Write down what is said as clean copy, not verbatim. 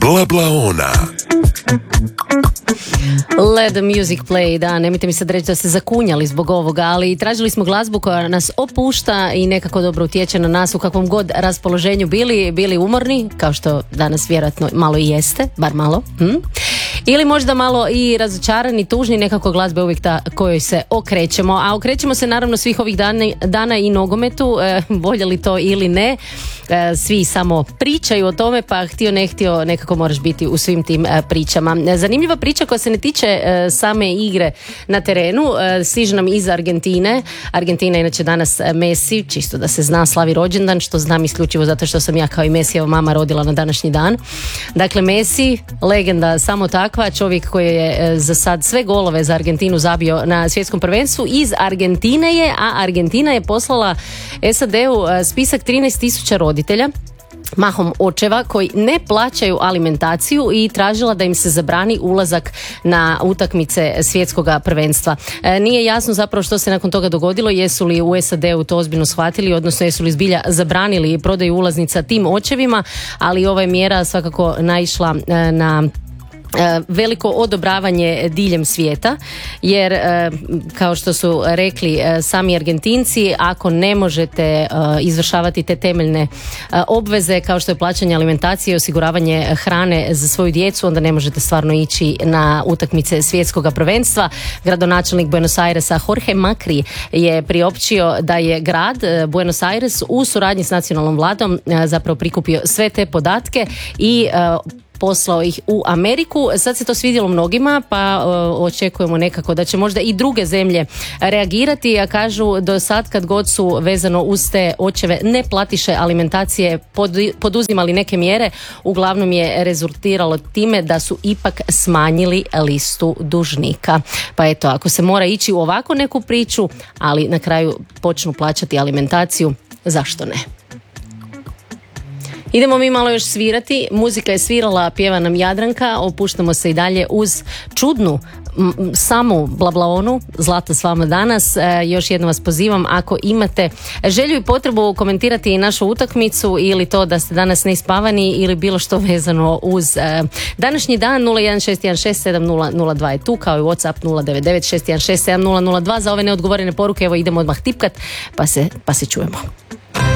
Blablaona. Let the music play, da, nemojte mi sad reći da ste zakunjali zbog ovoga, ali tražili smo glazbu koja nas opušta i nekako dobro utječe na nas u kakvom god raspoloženju bili umorni, kao što danas vjerojatno malo i jeste, bar malo, ili možda malo i razočarani, tužni, nekako glazba je uvijek ta kojoj se okrećemo, a okrećemo se naravno svih ovih dana i nogometu, voljeli to ili ne, svi samo pričaju o tome, pa htio ne htio nekako moraš biti u svim tim pričama. Zanimljiva priča koja se ne tiče same igre na terenu, stiže nam iz Argentine. Argentina inače danas Messi, čisto da se zna, slavi rođendan, što znam isključivo zato što sam ja kao i Messijeva mama rodila na današnji dan. Dakle, Messi, legenda samo takva, čovjek koji je za sad sve golove za Argentinu zabio na svjetskom prvenstvu, iz Argentine je, a Argentina je poslala SAD-u spisak 13.000 roditelja, mahom očeva, koji ne plaćaju alimentaciju i tražila da im se zabrani ulazak na utakmice svjetskog prvenstva. Nije jasno zapravo što se nakon toga dogodilo, jesu li u SAD-u to ozbiljno shvatili, odnosno jesu li zbilja zabranili prodaju ulaznica tim očevima, ali ova je mjera svakako naišla na veliko odobravanje diljem svijeta, jer kao što su rekli sami Argentinci, ako ne možete izvršavati te temeljne obveze kao što je plaćanje alimentacije i osiguravanje hrane za svoju djecu, onda ne možete stvarno ići na utakmice svjetskog prvenstva. Gradonačelnik Buenos Airesa Jorge Macri je priopćio da je grad Buenos Aires u suradnji s nacionalnom vladom zapravo prikupio sve te podatke i poslao ih u Ameriku. Sad se to svidjelo mnogima, pa očekujemo nekako da će možda i druge zemlje reagirati, a kažu do sad kad god su vezano uz te očeve ne platiše alimentacije poduzimali neke mjere, uglavnom je rezultiralo time da su ipak smanjili listu dužnika. Pa eto, ako se mora ići u ovako neku priču, ali na kraju počnu plaćati alimentaciju, zašto ne? Idemo mi malo još svirati, muzika je svirala, pjeva nam Jadranka, opuštamo se i dalje uz čudnu samu Blablaonu, Zlata s vama danas. Još jednom vas pozivam, ako imate želju i potrebu komentirati našu utakmicu ili to da ste danas neispavani ili bilo što vezano uz današnji dan, 016167002 je tu, kao i WhatsApp 09961670002 za ove neodgovorene poruke. Evo idemo odmah tipkat, pa se čujemo.